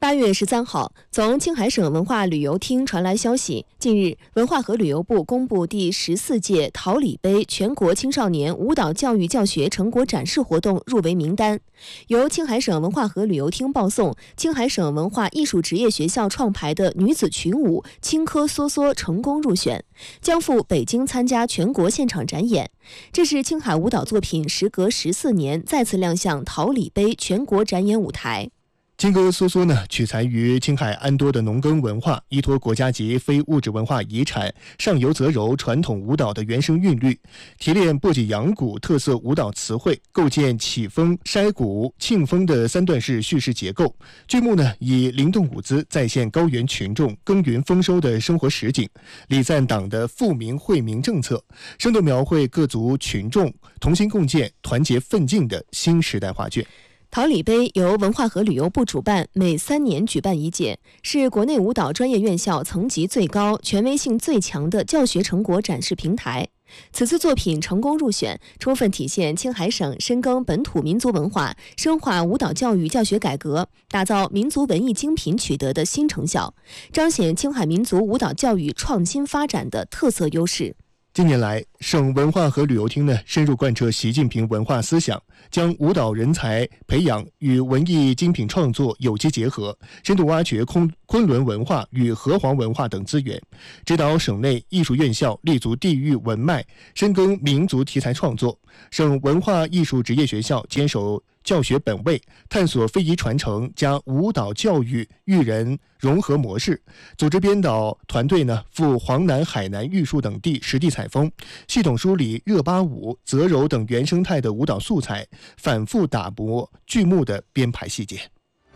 8月13号，从青海省文化旅游厅传来消息，近日，文化和旅游部公布第14届桃李杯全国青少年舞蹈教育教学成果展示活动入围名单，由青海省文化和旅游厅报送青海省文化艺术职业学校创排的女子群舞青稞梭梭成功入选，将赴北京参加全国现场展演。这是青海舞蹈作品时隔14年再次亮相桃李杯全国展演舞台。 青稞梭梭呢，取材于青海安多的农耕文化，依托国家级非物质文化遗产上游则柔传统舞蹈的原生韵律，提炼簸箕扬鼓特色舞蹈词汇，构建起风、筛鼓、庆丰的3段式叙事结构。剧目呢，以灵动舞姿再现高原群众耕耘丰收的生活实景，礼赞党的富民惠民政策，生动描绘各族群众同心共建、团结奋进的新时代画卷。 桃李杯由文化和旅游部主办，每3年举办一届，是国内舞蹈专业院校层级最高、权威性最强的教学成果展示平台。此次作品成功入选，充分体现青海省深耕本土民族文化、深化舞蹈教育教学改革、打造民族文艺精品取得的新成效，彰显青海民族舞蹈教育创新发展的特色优势。 近年来，省文化和旅游厅呢深入贯彻习近平文化思想，将舞蹈人才培养与文艺精品创作有机结合，深度挖掘昆仑文化与河湟文化等资源，指导省内艺术院校立足地域文脉，深耕民族题材创作。省文化艺术职业学校坚守教学本位，探索非遗传承加舞蹈教育育人融合模式，组织编导团队呢赴黄南、海南、玉树等地实地采风，系统梳理热巴舞、则柔等原生态的舞蹈素材，反复打磨剧目的编排细节。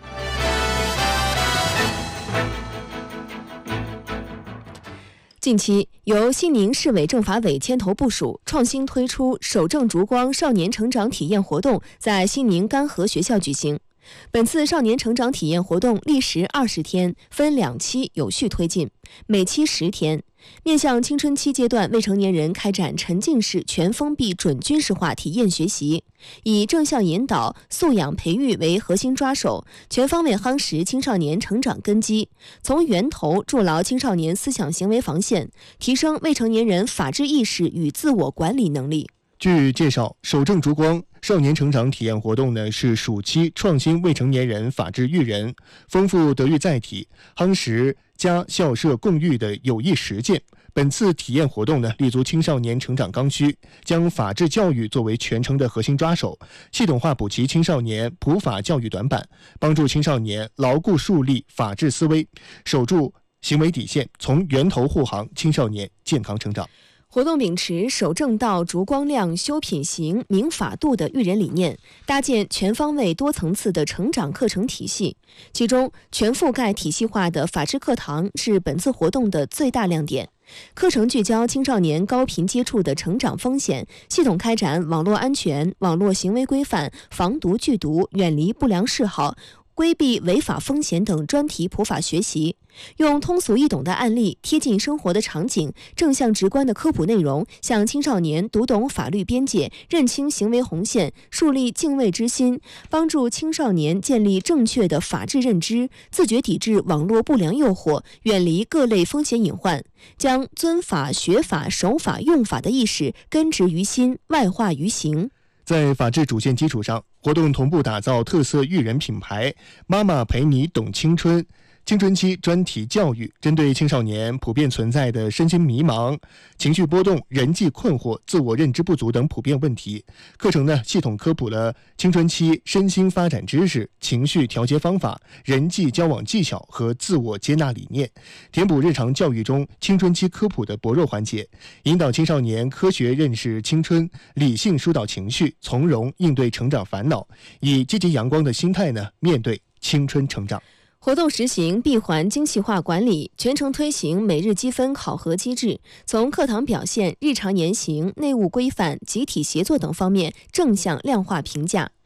近期，由西宁市委政法委牵头部署，创新推出守正烛光少年成长体验活动在西宁甘河学校举行。本次少年成长体验活动历时20天，分2期有序推进，每期10天，面向青春期阶段未成年人开展沉浸式全封闭准军事化体验学习，以正向引导、素养培育为核心抓手，全方位夯实青少年成长根基，从源头筑牢青少年思想行为防线，提升未成年人法治意识与自我管理能力。 据介绍，守正烛光少年成长体验活动呢是暑期创新未成年人法治育人、丰富德育载体、夯实家校社共育的有益实践。本次体验活动呢，立足青少年成长刚需，将法治教育作为全程的核心抓手，系统化补齐青少年普法教育短板，帮助青少年牢固树立法治思维，守住行为底线，从源头护航青少年健康成长。 活动秉持守正道、烛光亮、修品行、明法度的育人理念，搭建全方位多层次的成长课程体系。其中，全覆盖体系化的法治课堂是本次活动的最大亮点。课程聚焦青少年高频接触的成长风险，系统开展网络安全、网络行为规范、防毒拒毒、远离不良嗜好、规避违法风险等专题普法学习，用通俗易懂的案例、贴近生活的场景、正向直观的科普内容，向青少年读懂法律边界、认清行为红线，树立敬畏之心，帮助青少年建立正确的法治认知，自觉抵制网络不良诱惑，远离各类风险隐患，将尊法、学法、守法、用法的意识根植于心，外化于行。 在法治主线基础上，活动同步打造特色育人品牌“妈妈陪你懂青春”青春期专题教育，针对青少年普遍存在的身心迷茫、情绪波动、人际困惑、自我认知不足等普遍问题。课程呢，系统科普了青春期身心发展知识、情绪调节方法、人际交往技巧和自我接纳理念，填补日常教育中青春期科普的薄弱环节，引导青少年科学认识青春，理性疏导情绪，从容应对成长烦恼，以积极阳光的心态呢，面对青春成长。 活动实行闭环精细化管理，全程推行每日积分考核机制，从课堂表现、日常言行、内务规范、集体协作等方面正向量化评价。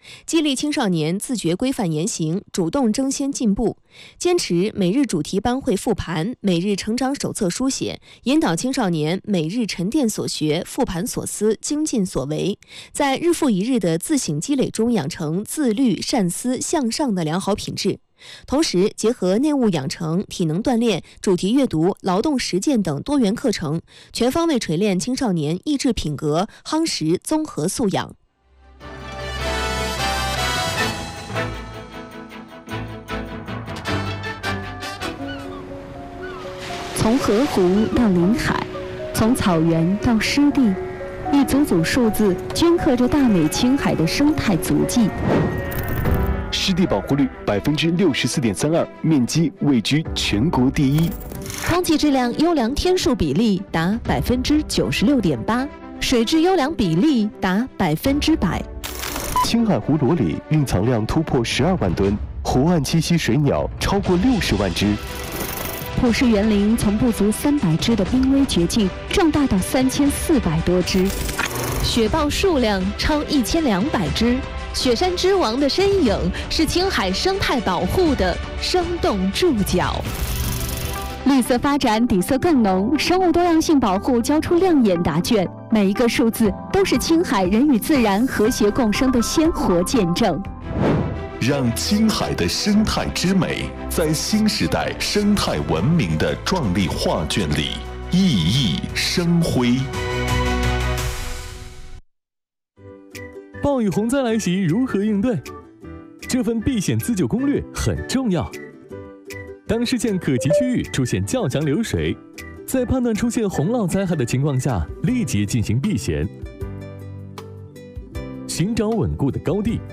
激励青少年自觉规范言行，主动争先进步，坚持每日主题班会复盘、每日成长手册书写，引导青少年每日沉淀所学、复盘所思、精进所为，在日复一日的自省积累中养成自律、善思、向上的良好品质。同时，结合内务养成、体能锻炼、主题阅读、劳动实践等多元课程，全方位锤炼青少年意志品格，夯实综合素养。 从河湖到临海，从草原到湿地，一组组数字镌刻着大美青海的生态足迹。 湿地保护率64.32%，面积位居全国第一。 空气质量优良天数比例达96.8%，水质优良比例达100%。 青海湖螺里蕴藏量突破12万吨，湖岸栖息水鸟超过60万只。 普氏园林从不足300只的濒危绝境壮大到3400多只， 雪豹数量超1200只。雪山之王的身影是青海生态保护的生动注脚。 绿色发展底色更浓，生物多样性保护交出亮眼答卷，每一个数字都是青海人与自然和谐共生的鲜活见证。 让青海的生态之美在新时代生态文明的壮丽画卷里熠熠生辉。 暴雨洪灾来袭，如何应对？这份避险自救攻略很重要。当视线可及区域出现较强流水，在判断出现洪涝灾害的情况下，立即进行避险。寻找稳固的高地，